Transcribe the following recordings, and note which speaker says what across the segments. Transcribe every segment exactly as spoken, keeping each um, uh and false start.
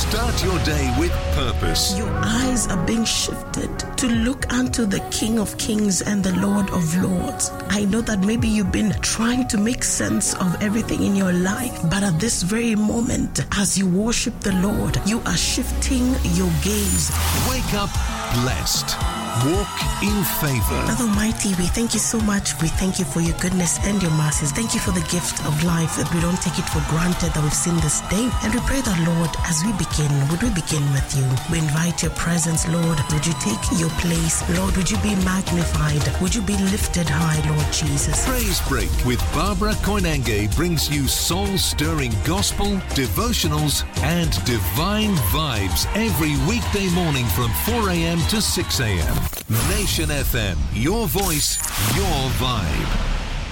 Speaker 1: Start your day with purpose.
Speaker 2: Your eyes are being shifted to look unto the King of Kings and the Lord of Lords. I know that maybe you've been trying to make sense of everything in your life, but at this very moment, as you worship the Lord, you are shifting your gaze.
Speaker 1: Wake up blessed. Walk in favor.
Speaker 2: Father Almighty, we thank you so much. We thank you for your goodness and your mercies. Thank you for the gift of life, that we don't take it for granted that we've seen this day. And we pray that, Lord, as we begin, would we begin with you? We invite your presence, Lord. Would you take your place? Lord, would you be magnified? Would you be lifted high, Lord Jesus?
Speaker 1: Praise Break with Barbara Koinange brings you soul-stirring gospel, devotionals, and divine vibes every weekday morning from four a.m. to six a.m. Nation F M, your voice, your vibe.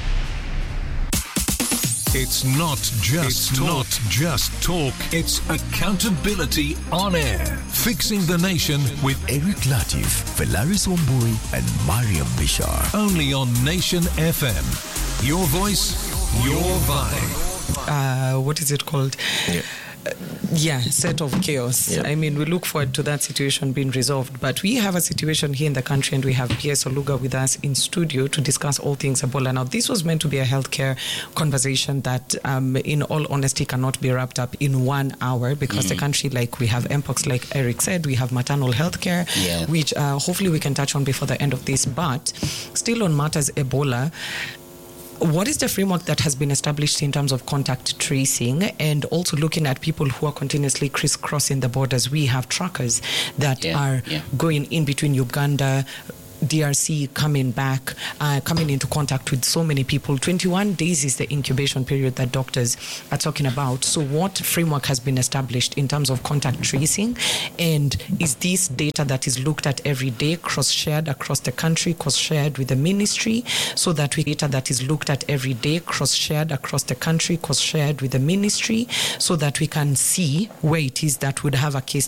Speaker 1: It's not just it's not just talk, it's accountability on air. Fixing the Nation with
Speaker 3: Eric Latif, Velaris Omburi, and Mariam Bishar.
Speaker 1: Only on Nation F M. Your voice, your vibe.
Speaker 4: Uh, what is it called? Yeah. Uh, yeah, set of chaos. Yeah. I mean, we look forward to that situation being resolved. But we have a situation here in the country, and we have P S Oluga with us in studio to discuss all things Ebola. Now, this was meant to be a healthcare conversation that, um, in all honesty, cannot be wrapped up in one hour because mm. the country, like we have Mpox, like Eric said, we have maternal healthcare, yeah. which uh, hopefully we can touch on before the end of this. But still on matters Ebola, what is the framework that has been established in terms of contact tracing and also looking at people who are continuously crisscrossing the borders? We have trackers that yeah, are yeah. going in between Uganda, D R C, coming back, uh, coming into contact with so many people. twenty-one days is the incubation period that doctors are talking about. So what framework has been established in terms of contact tracing? And is this data that is looked at every day, cross-shared across the country, cross-shared with the ministry, so that we data that is looked at every day, cross-shared across the country, cross-shared with the ministry, so that we can see where it is that would have a case